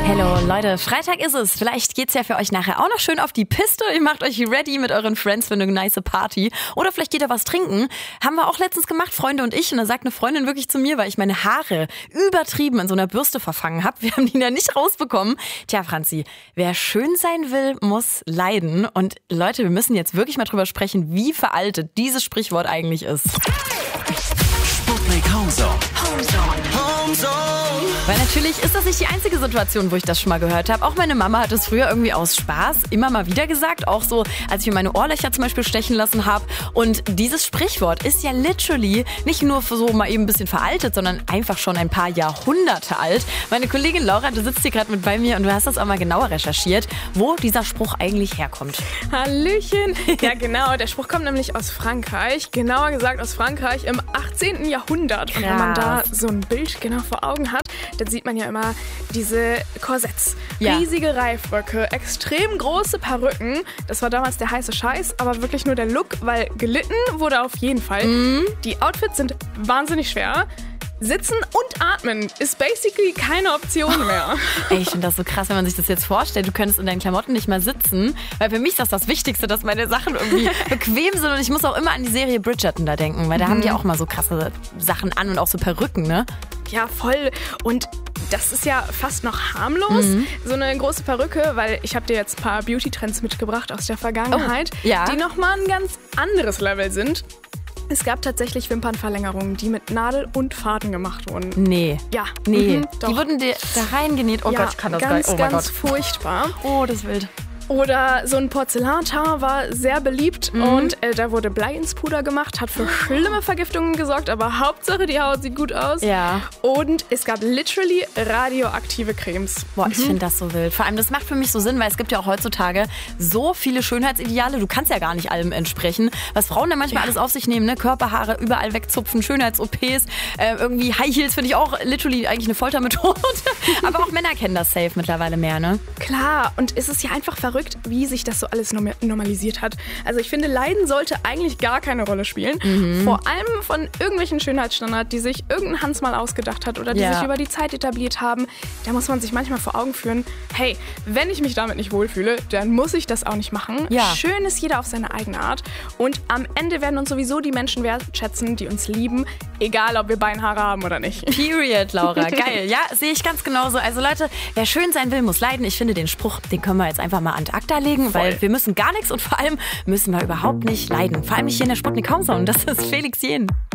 Hallo Leute, Freitag ist es. Vielleicht geht's ja für euch nachher auch noch schön auf die Piste. Ihr macht euch ready mit euren Friends für eine nice Party. Oder vielleicht geht ihr was trinken. Haben wir auch letztens gemacht, Freunde und ich. Und da sagt eine Freundin wirklich zu mir, weil ich meine Haare übertrieben in so einer Bürste verfangen habe. Wir haben die ja nicht rausbekommen. Tja, Franzi, wer schön sein will, muss leiden. Und Leute, wir müssen jetzt wirklich mal drüber sprechen, wie veraltet dieses Sprichwort eigentlich ist. Sputnik Homezone. Weil natürlich ist das nicht die einzige Situation, wo ich das schon mal gehört habe. Auch meine Mama hat es früher irgendwie aus Spaß immer mal wieder gesagt. Auch so, als ich mir meine Ohrlöcher zum Beispiel stechen lassen habe. Und dieses Sprichwort ist ja literally nicht nur für so mal eben ein bisschen veraltet, sondern einfach schon ein paar Jahrhunderte alt. Meine Kollegin Laura, du sitzt hier gerade mit bei mir und du hast das auch mal genauer recherchiert, wo dieser Spruch eigentlich herkommt. Hallöchen. Ja genau, der Spruch kommt nämlich aus Frankreich. Genauer gesagt aus Frankreich im 18. Jahrhundert. Und wenn man da so ein Bild genau vor Augen hat, dann sieht man ja immer diese Korsetts, riesige Reifröcke, extrem große Perücken. Das war damals der heiße Scheiß, aber wirklich nur der Look, weil gelitten wurde auf jeden Fall. Die Outfits sind wahnsinnig schwer. Sitzen und atmen ist basically keine Option mehr. Ey, ich finde das so krass, wenn man sich das jetzt vorstellt. Du könntest in deinen Klamotten nicht mehr sitzen. Weil für mich ist das Wichtigste, dass meine Sachen irgendwie bequem sind. Und ich muss auch immer an die Serie Bridgerton da denken. Weil da haben die auch mal so krasse Sachen an und auch so Perücken, ne? Ja, voll. Und das ist ja fast noch harmlos, so eine große Perücke, weil ich habe dir jetzt ein paar Beauty-Trends mitgebracht aus der Vergangenheit, die nochmal ein ganz anderes Level sind. Es gab tatsächlich Wimpernverlängerungen, die mit Nadel und Faden gemacht wurden. Nee. Ja. Nee. Doch. Die wurden dir da reingenäht. Oh ja, Gott, ich kann das ganz, gar nicht. Oh mein ganz Gott. furchtbar. Oh, das ist wild. Oder so ein Porzellanteint war sehr beliebt und da wurde Blei ins Puder gemacht, hat für schlimme Vergiftungen gesorgt, aber Hauptsache die Haut sieht gut aus. Ja. Und es gab literally radioaktive Cremes. Boah, ich finde das so wild. Vor allem, das macht für mich so Sinn, weil es gibt ja auch heutzutage so viele Schönheitsideale. Du kannst ja gar nicht allem entsprechen. Was Frauen dann manchmal alles auf sich nehmen, ne? Körperhaare überall wegzupfen, Schönheits-OPs, irgendwie High Heels finde ich auch literally eigentlich eine Foltermethode. Aber auch Männer kennen das safe mittlerweile mehr, ne? Klar, und es ist ja einfach verrückt, wie sich das so alles normalisiert hat. Also ich finde, Leiden sollte eigentlich gar keine Rolle spielen. Vor allem von irgendwelchen Schönheitsstandards, die sich irgendein Hans mal ausgedacht hat oder die sich über die Zeit etabliert haben. Da muss man sich manchmal vor Augen führen, hey, wenn ich mich damit nicht wohlfühle, dann muss ich das auch nicht machen. Ja. Schön ist jeder auf seine eigene Art. Und am Ende werden uns sowieso die Menschen wertschätzen, die uns lieben, egal ob wir Beinhaare haben oder nicht. Period, Laura. Geil. Ja, sehe ich ganz genauso. Also Leute, wer schön sein will, muss leiden. Ich finde den Spruch, den können wir jetzt einfach mal an acta legen, weil wir müssen gar nichts und vor allem müssen wir überhaupt nicht leiden. Vor allem nicht hier in der Sputnik Homezone. Das ist Felix Jähn.